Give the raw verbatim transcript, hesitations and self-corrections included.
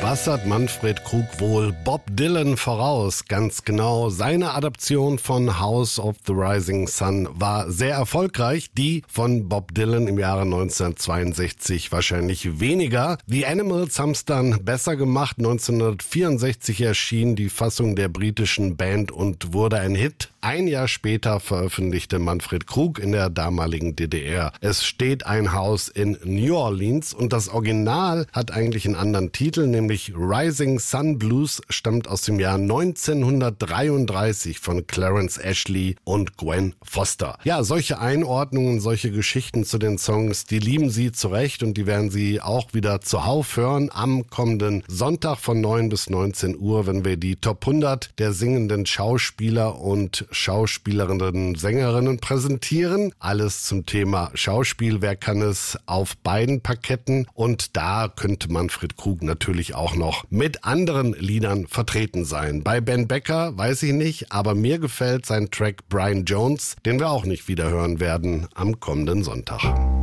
Was hat Manfred Krug wohl Bob Dylan voraus? Ganz genau, seine Adaption von House of the Rising Sun war sehr erfolgreich, die von Bob Dylan im Jahre neunzehnhundertzweiundsechzig wahrscheinlich weniger. Die Animals haben es dann besser gemacht. neunzehnhundertvierundsechzig erschien die Fassung der britischen Band und wurde ein Hit. Ein Jahr später veröffentlichte Manfred Krug in der damaligen D D R Es steht ein Haus in New Orleans und das Original hat eigentlich einen anderen Titel, nämlich Rising Sun Blues, stammt aus dem Jahr neunzehnhundertdreiunddreißig von Clarence Ashley und Gwen Foster. Ja, solche Einordnungen, solche Geschichten zu den Songs, die lieben Sie zu Recht und die werden Sie auch wieder zuhauf hören am kommenden Sonntag von neun bis neunzehn Uhr, wenn wir die Top hundert der singenden Schauspieler und Schauspielerinnen, Sängerinnen präsentieren. Alles zum Thema Schauspiel. Wer kann es auf beiden Parketten? Und da könnte Manfred Krug natürlich auch noch mit anderen Liedern vertreten sein. Bei Ben Becker weiß ich nicht, aber mir gefällt sein Track Brian Jones, den wir auch nicht wieder hören werden am kommenden Sonntag.